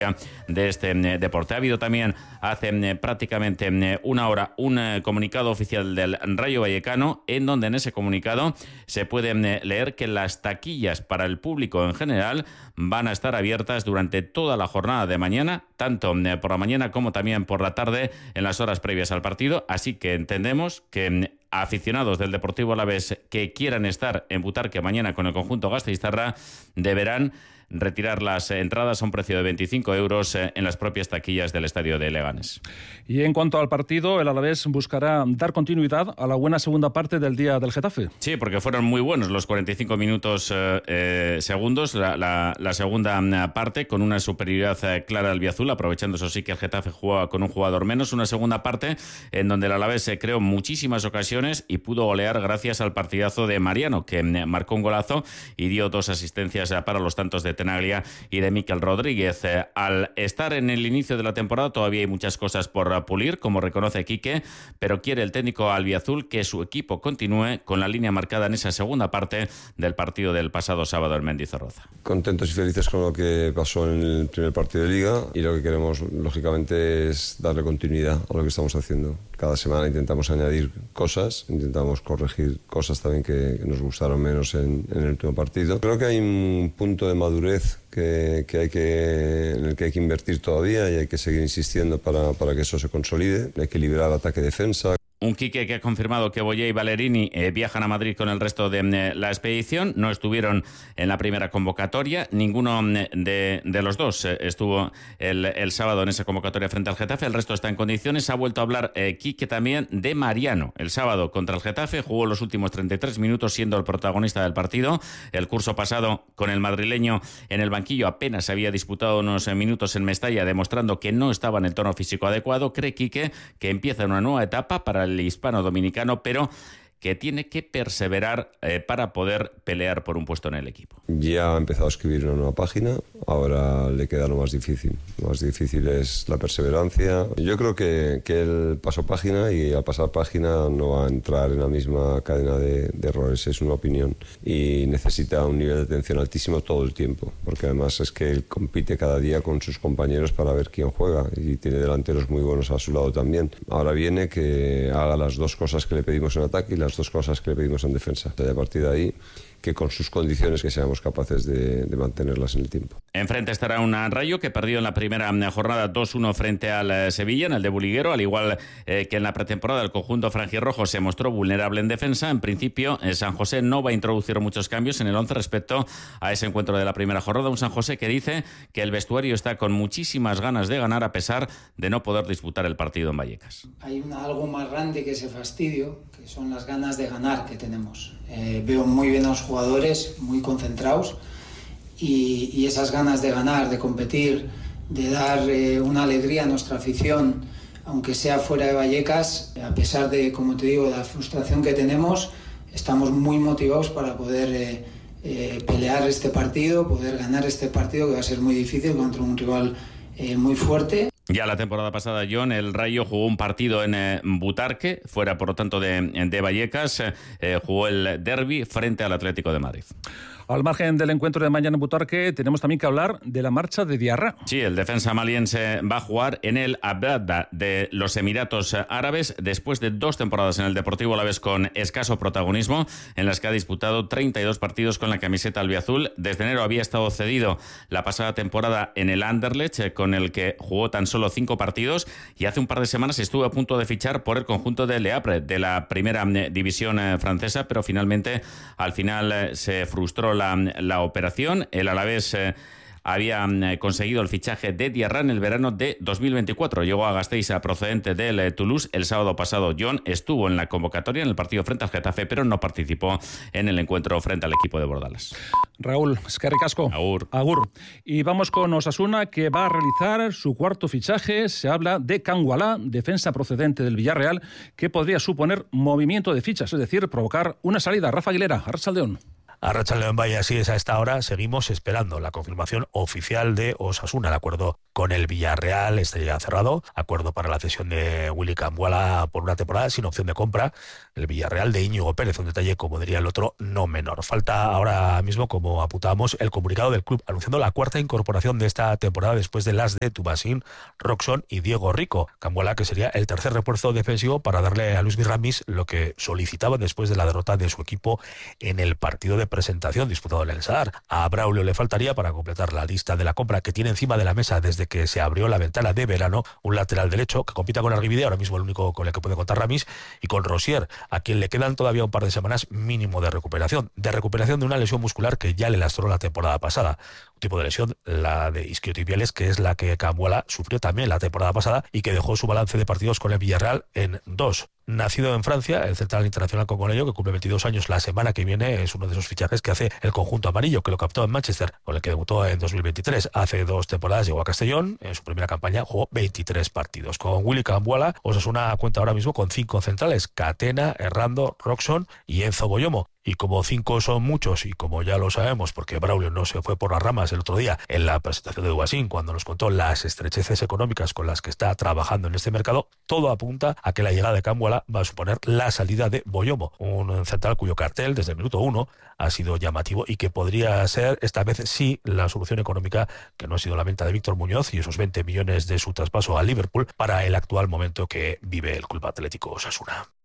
de este deporte. Ha habido también hace prácticamente una hora un comunicado oficial del Rayo Vallecano, en donde en ese comunicado se puede leer que las taquillas para el público en general van a estar abiertas durante toda la jornada de mañana, tanto por la mañana como también por la tarde en las horas previas al partido, así que entendemos que aficionados del Deportivo Alavés que quieran estar en Butarque mañana con el conjunto gasteiztarra deberán retirar las entradas a un precio de 25 euros en las propias taquillas del estadio de Leganés. Y en cuanto al partido, el Alavés buscará dar continuidad a la buena segunda parte del día del Getafe. Sí, porque fueron muy buenos los 45 minutos segundos, la segunda parte, con una superioridad clara al albiazul, aprovechando eso sí que el Getafe jugaba con un jugador menos, una segunda parte en donde el Alavés se creó muchísimas ocasiones y pudo golear gracias al partidazo de Mariano, que marcó un golazo y dio 2 asistencias para los tantos de Tenaglia y de Mikel Rodríguez. Al estar en el inicio de la temporada todavía hay muchas cosas por pulir, como reconoce Quique, pero quiere el técnico albiazul que su equipo continúe con la línea marcada en esa segunda parte del partido del pasado sábado en Mendizorroza. Contentos y felices con lo que pasó en el primer partido de Liga, y lo que queremos lógicamente es darle continuidad a lo que estamos haciendo. Cada semana intentamos añadir cosas, intentamos corregir cosas también que nos gustaron menos en el último partido. Creo que hay un punto de madurez en el que hay que invertir todavía y hay que seguir insistiendo para que eso se consolide. Hay que liberar ataque-defensa. Un Quique que ha confirmado que Boyé y Ballerini viajan a Madrid con el resto de la expedición. No estuvieron en la primera convocatoria. Ninguno de los dos estuvo el sábado en esa convocatoria frente al Getafe. El resto está en condiciones. Ha vuelto a hablar Quique también de Mariano. El sábado contra el Getafe jugó los últimos 33 minutos siendo el protagonista del partido. El curso pasado con el madrileño en el banquillo apenas había disputado unos minutos en Mestalla, demostrando que no estaba en el tono físico adecuado. Cree Quique que empieza una nueva etapa para el hispano-dominicano, pero que tiene que perseverar para poder pelear por un puesto en el equipo. Ya ha empezado a escribir una nueva página, ahora le queda lo más difícil. Lo más difícil es la perseverancia. Yo creo que él pasó página y al pasar página no va a entrar en la misma cadena de errores, es una opinión. Y necesita un nivel de atención altísimo todo el tiempo, porque además es que él compite cada día con sus compañeros para ver quién juega y tiene delanteros muy buenos a su lado también. Ahora viene que haga las 2 cosas que le pedimos en ataque y las 2 cosas que le pedimos en defensa. Y a partir de ahí, que con sus condiciones que seamos capaces de mantenerlas en el tiempo. Enfrente estará un Rayo que perdió en la primera jornada 2-1 frente al Sevilla en el de Buliguero, al igual que en la pretemporada el conjunto franjirrojo se mostró vulnerable en defensa. En principio, San José no va a introducir muchos cambios en el 11 respecto a ese encuentro de la primera jornada. Un San José que dice que el vestuario está con muchísimas ganas de ganar a pesar de no poder disputar el partido en Vallecas. Hay algo más grande que ese fastidio, que son las ganas de ganar que tenemos. Veo muy bien a los jugadores, muy concentrados, y esas ganas de ganar, de competir, de dar una alegría a nuestra afición, aunque sea fuera de Vallecas, a pesar de, como te digo, la frustración que tenemos, estamos muy motivados para poder pelear este partido, poder ganar este partido, que va a ser muy difícil contra un rival muy fuerte. Ya la temporada pasada, John, el Rayo jugó un partido en Butarque, fuera por lo tanto de Vallecas, jugó el derbi frente al Atlético de Madrid. Al margen del encuentro de mañana en Butarque, tenemos también que hablar de la marcha de Diarra. Sí, el defensa maliense va a jugar en el Abada de los Emiratos Árabes después de 2 temporadas en el Deportivo Alavés con escaso protagonismo, en las que ha disputado 32 partidos con la camiseta albiazul. Desde enero había estado cedido la pasada temporada en el Anderlecht, con el que jugó tan solo 5 partidos, y hace un par de semanas estuvo a punto de fichar por el conjunto de Le Havre, de la primera división francesa, pero finalmente al final se frustró la operación. El Alavés había conseguido el fichaje de Diarra en el verano de 2024. Llegó a Gasteiz procedente del Toulouse el sábado pasado. John estuvo en la convocatoria en el partido frente al Getafe, pero no participó en el encuentro frente al equipo de Bordalas. Raúl, eskerrik asko. Agur. Agur. Y vamos con Osasuna, que va a realizar su 4º fichaje. Se habla de Cangualá, defensa procedente del Villarreal, que podría suponer movimiento de fichas, es decir, provocar una salida. Rafa Aguilera, Arratsaldeon. Arratsaldeon, Valle, así es, a esta hora seguimos esperando la confirmación oficial de Osasuna. El acuerdo con el Villarreal está ya cerrado, acuerdo para la cesión de Willy Cambuala por una temporada sin opción de compra. El Villarreal de Íñigo Pérez, un detalle, como diría el otro, no menor. Falta ahora mismo, como apuntábamos, el comunicado del club anunciando la cuarta incorporación de esta temporada después de las de Tubasín, Roxon y Diego Rico. Cambuala, que sería el tercer refuerzo defensivo para darle a Luis Ramis lo que solicitaba después de la derrota de su equipo en el partido de presentación disputado en el Sadar. A Braulio le faltaría, para completar la lista de la compra que tiene encima de la mesa desde que se abrió la ventana de verano, un lateral derecho que compita con Arguibide, ahora mismo el único con el que puede contar Ramis, y con Rosier, a quien le quedan todavía un par de semanas mínimo de recuperación de una lesión muscular que ya le lastró la temporada pasada. Un tipo de lesión, la de isquiotibiales, que es la que Cambuala sufrió también la temporada pasada y que dejó su balance de partidos con el Villarreal en 2. Nacido en Francia, el central internacional congoleño, que cumple 22 años la semana que viene, es uno de esos fichajes que hace el conjunto amarillo, que lo captó en Manchester, con el que debutó en 2023. Hace 2 temporadas llegó a Castellón, en su primera campaña jugó 23 partidos. Con Willy Cambuala, Osasuna cuenta ahora mismo con 5 centrales: Catena, Errando, Roxon y Enzo Boyomo. Y como 5 son muchos, y como ya lo sabemos, porque Braulio no se fue por las ramas el otro día en la presentación de Duasín, cuando nos contó las estrecheces económicas con las que está trabajando en este mercado, todo apunta a que la llegada de Cambuala va a suponer la salida de Boyomo, un central cuyo cartel desde el minuto 1 ha sido llamativo y que podría ser esta vez sí la solución económica, que no ha sido la venta de Víctor Muñoz y esos 20 millones de su traspaso a Liverpool para el actual momento que vive el Club Atlético Osasuna.